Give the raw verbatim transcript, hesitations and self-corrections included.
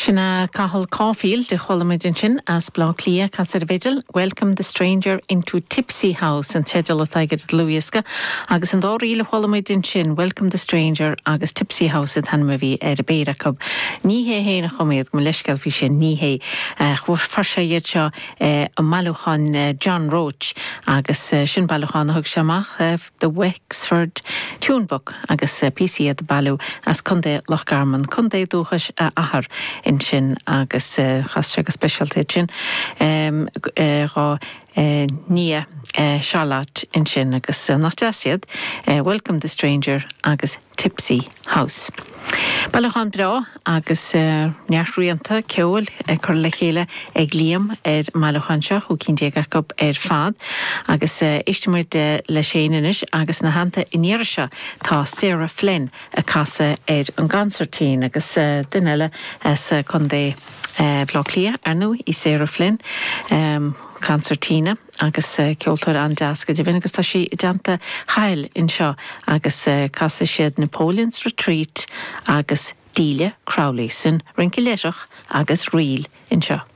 Sinna Cathal Caulfield de Cholamidin sin as Blá Clia Casarvidal welcome the stranger into Tipsy House and Tedal Tiger Louiska agus an Dórí le Cholamidin sin welcome the stranger agus Tipsy House at Hanmavi er Beira Cub ní hé hé na choméad go leiscail fi sin ní hé chuir farsa iad seo a maluchan John Roach agus sin baluchan thug seamach the Wexford Tune Book agus P C at the balu as Conde Lochgarman Conde dúchas ahar in sin agus chas agus specialty sin um rá nia Charlotte in sin agus nachtasiad welcome the stranger agus Tipsy House. Balachan bra agus nearrúanta ceol chur le chéile ag líam ar malachanse chu cinn déag up ar fad agus istimir de le séanais agus na hananta inéiriise tá Sarah Flynn a casa ar an gancertín agus duile as chun dé Blá Clia ar nó i Sarah Flynn um, Concertina agus ceoltar an deasca de bhín agus tá sí deanta hail in seo agus casa siad Napoleon's Retreat agus Díle Crowley sin rinci leireach agus riil in seo.